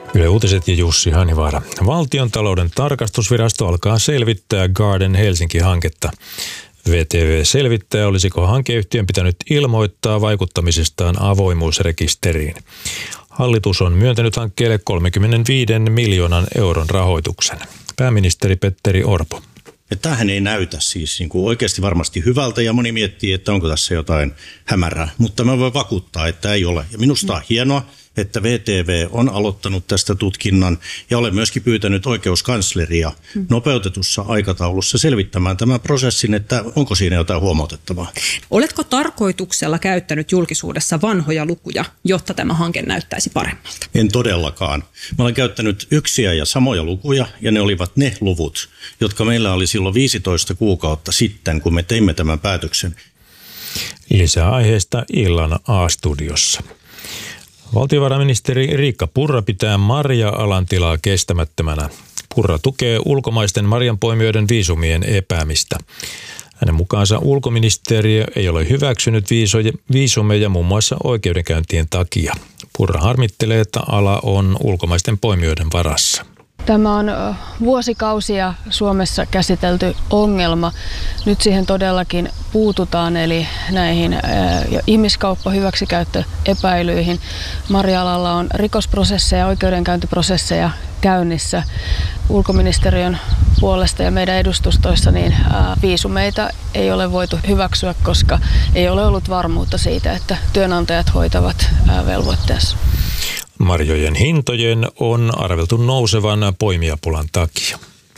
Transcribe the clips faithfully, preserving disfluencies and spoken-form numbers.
Yle Uutiset ja Jussi Hanivaara. Valtiontalouden tarkastusvirasto alkaa selvittää Garden Helsinki-hanketta. V T V selvittää, olisiko hankeyhtiön pitänyt ilmoittaa vaikuttamisestaan avoimuusrekisteriin. Hallitus on myöntänyt hankkeelle kolmekymmentäviisi miljoonan euron rahoituksen. Pääministeri Petteri Orpo. Ja tämähän ei näytä siis niin kuin oikeasti varmasti hyvältä ja moni miettii, että onko tässä jotain hämärää, mutta mä voin vakuuttaa, että ei ole. Ja minusta on hienoa, että V T V on aloittanut tästä tutkinnan ja olen myöskin pyytänyt oikeuskansleria nopeutetussa aikataulussa selvittämään tämän prosessin, että onko siinä jotain huomautettavaa. Oletko tarkoituksella käyttänyt julkisuudessa vanhoja lukuja, jotta tämä hanke näyttäisi paremmalta? En todellakaan. Mä olen käyttänyt yksiä ja samoja lukuja ja ne olivat ne luvut, jotka meillä oli silloin viisitoista kuukautta sitten, kun me teimme tämän päätöksen. Lisää aiheesta illan A-studiossa. Valtiovarainministeri Riikka Purra pitää marja-alan tilaa kestämättömänä. Purra tukee ulkomaisten marjanpoimijoiden viisumien epäämistä. Hänen mukaansa ulkoministeriö ei ole hyväksynyt viisumeja muun muassa oikeudenkäyntien takia. Purra harmittelee, että ala on ulkomaisten poimijoiden varassa. Tämä on vuosikausia Suomessa käsitelty ongelma. Nyt siihen todellakin puututaan, eli näihin ihmiskauppa- hyväksikäyttöepäilyihin. Marja-alalla on rikosprosesseja ja oikeudenkäyntiprosesseja käynnissä ulkoministeriön puolesta ja meidän edustustoissa, niin viisumeita ei ole voitu hyväksyä, koska ei ole ollut varmuutta siitä, että työnantajat hoitavat velvoitteensa. Marjojen hintojen on arveltu nousevan poimijapulan takia.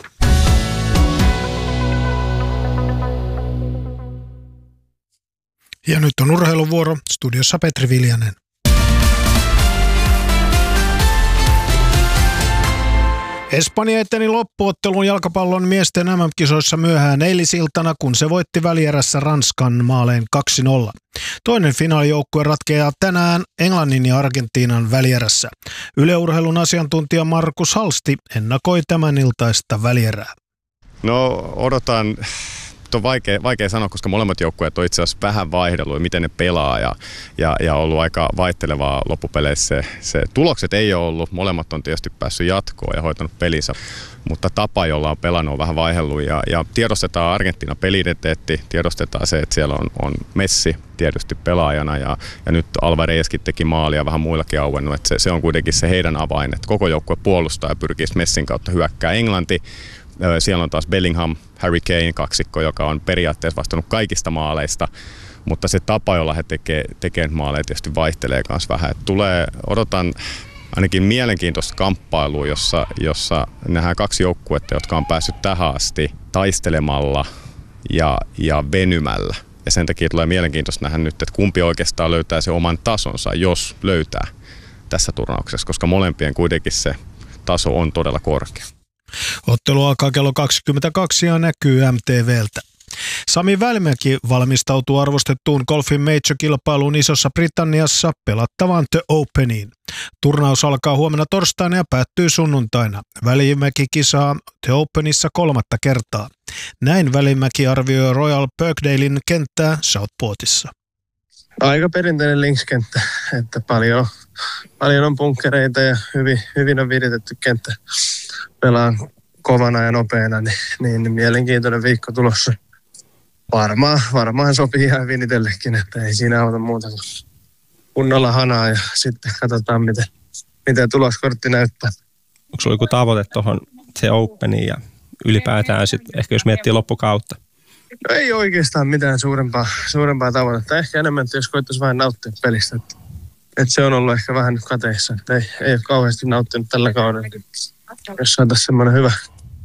Ja nyt on urheiluvuoro. Studiossa Petri Viljanen. Espanja eteni loppuottelun jalkapallon miesten M M-kisoissa myöhään eilisiltana, kun se voitti välierässä Ranskan maalein kaksi nolla. Toinen finaalijoukkue ratkeaa tänään Englannin ja Argentiinan välierässä. Yle Urheilun asiantuntija Markus Halsti ennakoi tämän iltaista välierää. No odotan... On vaikea, vaikea sanoa, koska molemmat joukkueet on itse asiassa vähän vaihdellut, miten ne pelaa ja, ja, ja ollut aika vaihtelevaa loppupeleissä. Se, se, tulokset ei ole ollut, molemmat on tietysti päässyt jatkoon ja hoitanut pelinsä, mutta tapa, jolla on pelannut, on vähän vaihdellut ja, ja tiedostetaan Argentiinan peli-identiteetti, tiedostetaan se, että siellä on, on Messi tietysti pelaajana ja, ja nyt Alvarezkin teki maalia ja vähän muillakin auennut, että se, se on kuitenkin se heidän avain, että koko joukkue puolustaa ja pyrkii Messin kautta hyökkää Englanti. Siellä on taas Bellingham, Harry Kane kaksikko, joka on periaatteessa vastannut kaikista maaleista, mutta se tapa, jolla he tekee, tekee maaleja, tietysti vaihtelee myös vähän. Et tulee, odotan ainakin mielenkiintoista kamppailua, jossa, jossa nähdään kaksi joukkuetta, jotka on päässyt tähän asti taistelemalla ja, ja venymällä. Ja sen takia tulee mielenkiintoista nähdä nyt, että kumpi oikeastaan löytää se oman tasonsa, jos löytää tässä turnauksessa, koska molempien kuitenkin se taso on todella korkea. Ottelu alkaa kello kaksikymmentäkaksi ja näkyy M T V:ltä. Sami Välimäki valmistautuu arvostettuun golfin major-kilpailuun Isossa Britanniassa pelattavaan The Openiin. Turnaus alkaa huomenna torstaina ja päättyy sunnuntaina. Välimäki kisaa The Openissa kolmatta kertaa. Näin Välimäki arvioi Royal Birkdalein kenttää Southportissa. Aika perinteinen linkskenttä, että paljon, paljon on bunkkereita ja hyvin, hyvin on viritetty kenttä. Pelaan kovana ja nopeana, niin, niin mielenkiintoinen viikko tulossa. Varmaan, varmaan sopii ihan hyvin itsellekin, että ei siinä auta muuta kuin kunnolla hanaa ja sitten katsotaan, miten, miten tuloskortti näyttää. Onko sulla joku tavoite tuohon se Openiin ja ylipäätään sitten ehkä jos miettii loppukautta? No ei oikeastaan mitään suurempaa, suurempaa tavoitetta. Ehkä enemmän, jos koettaisiin vähän nauttia pelistä. Että, että se on ollut ehkä vähän kateissa, että ei, ei ole kauheasti nauttinut tällä kaudella. Jos saataisiin semmoinen hyvä,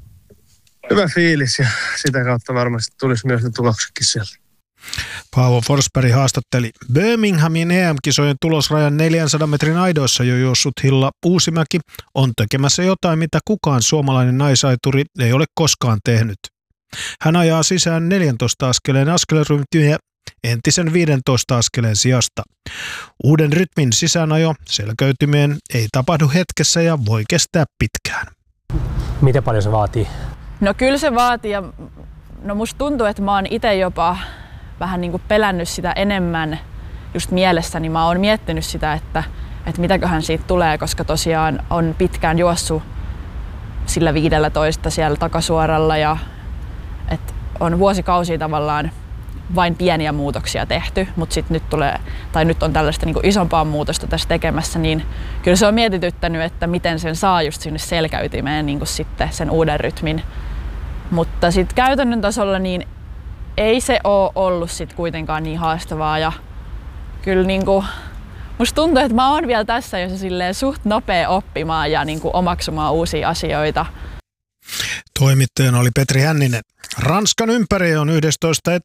hyvä fiilis ja sitä kautta varmasti tulisi myös ne tuloksetkin sieltä. Paavo Forsberg haastatteli. Birminghamin E M-kisojen tulosrajan neljänsadan metrin aidoissa jo juossut Hilla Uusimäki on tekemässä jotain, mitä kukaan suomalainen naisaituri ei ole koskaan tehnyt. Hän ajaa sisään neljäntoista askeleen askelryhmiä entisen viidentoista askeleen sijasta. Uuden rytmin sisäänajo selkeytymeen ei tapahdu hetkessä ja voi kestää pitkään. Miten paljon se vaatii? No kyllä se vaatii ja no musta tuntuu, että mä oon itse jopa vähän niin kuin pelännyt sitä enemmän just mielessäni. Mä oon miettinyt sitä, että, että mitäköhän siitä tulee, koska tosiaan on pitkään juossut sillä viidellätoista siellä takasuoralla ja että on vuosikausia tavallaan vain pieniä muutoksia tehty, mutta sitten nyt tulee, tai nyt on tällaista niin kuin isompaa muutosta tässä tekemässä, niin kyllä se on mietityttänyt, että miten sen saa just sinne selkäytimeen niin kuin sitten sen uuden rytmin. Mutta sitten käytännön tasolla niin ei se ole ollut sit kuitenkaan niin haastavaa ja kyllä niin kuin, musta tuntuu, että mä oon vielä tässä jo silleen suht nopea oppimaan ja niin kuin omaksumaan uusia asioita. Toimittajana oli Petri Hänninen. Ranskan ympäri on yhdestoista